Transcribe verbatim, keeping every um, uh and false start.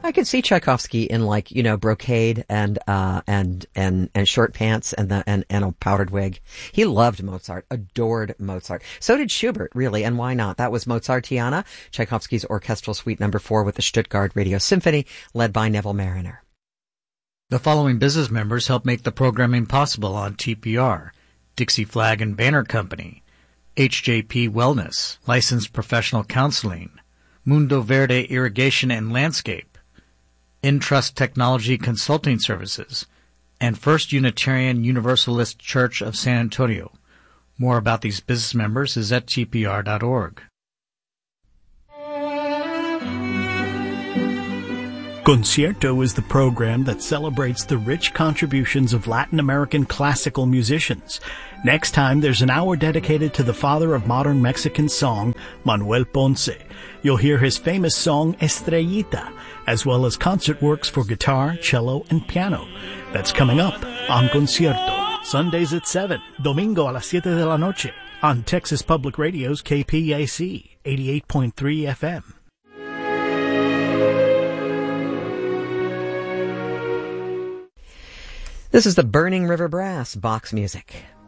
I could see Tchaikovsky in like, you know, brocade and, uh, and, and, and short pants and the, and, and a powdered wig. He loved Mozart, adored Mozart. So did Schubert, really. And why not? That was Mozartiana, Tchaikovsky's orchestral suite number four with the Stuttgart Radio Symphony, led by Neville Marriner. The following business members help make the programming possible on T P R: Dixie Flag and Banner Company, H J P Wellness, Licensed Professional Counseling, Mundo Verde Irrigation and Landscape, Entrust Technology Consulting Services, and First Unitarian Universalist Church of San Antonio. More about these business members is at T P R dot org. Concierto is the program that celebrates the rich contributions of Latin American classical musicians. Next time, there's an hour dedicated to the father of modern Mexican song, Manuel Ponce. You'll hear his famous song, Estrellita, as well as concert works for guitar, cello, and piano. That's coming up on Concierto. Sundays at seven, Domingo a las siete de la noche, on Texas Public Radio's K P A C, eighty-eight point three F M. This is the Burning River Brass, Bach's music.